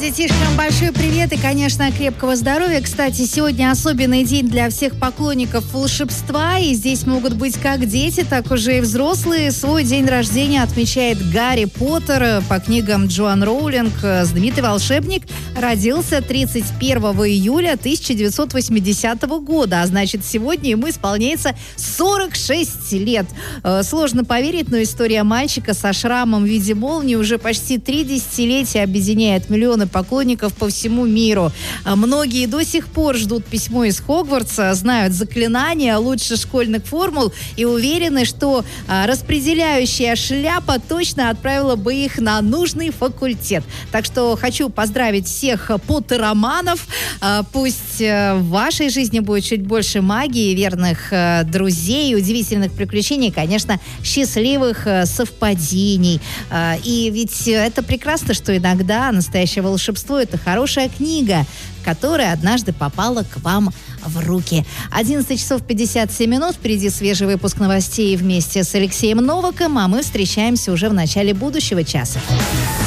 Детишкам большой привет и, конечно, крепкого здоровья. Кстати, сегодня особенный день для всех поклонников волшебства. И здесь могут быть как дети, так уже и взрослые. Свой день рождения отмечает Гарри Поттер. По книгам Джоан Роулинг знаменитый волшебник родился 31 июля 1980 года. А значит, сегодня ему исполняется 46 лет. Сложно поверить, но история мальчика со шрамом в виде молнии уже почти 3 десятилетия объединяет миллионы поклонников по всему миру. Многие до сих пор ждут письмо из Хогвартса, знают заклинания лучше школьных формул и уверены, что распределяющая шляпа точно отправила бы их на нужный факультет. Так что хочу поздравить всех поттероманов. Пусть в вашей жизни будет чуть больше магии, верных друзей, удивительных приключений, конечно, счастливых совпадений. И ведь это прекрасно, что иногда настоящее волшебство — это хорошая книга, которая однажды попала к вам в руки. 11 часов 57 минут. Впереди свежий выпуск новостей вместе с Алексеем Новаком, а мы встречаемся уже в начале будущего часа.